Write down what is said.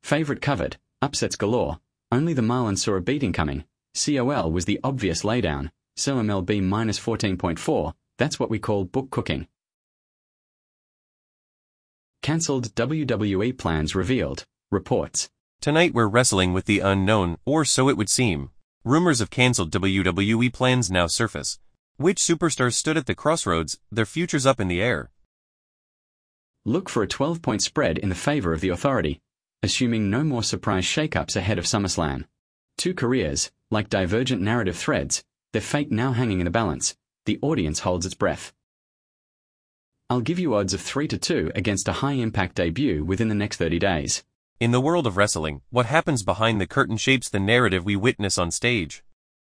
Favorite covered, upsets galore, only the Marlins saw a beating coming. COL was the obvious laydown, so MLB minus 14.4, that's what we call book cooking. Cancelled WWE plans revealed, reports. Tonight we're wrestling with the unknown, or so it would seem. Rumors of cancelled WWE plans now surface. Which superstars stood at the crossroads, their futures up in the air? Look for a 12-point spread in the favor of the Authority, assuming no more surprise shakeups ahead of SummerSlam. Two careers, like divergent narrative threads, their fate now hanging in a balance. The audience holds its breath. I'll give you odds of 3-2 against a high-impact debut within the next 30 days. In the world of wrestling, what happens behind the curtain shapes the narrative we witness on stage.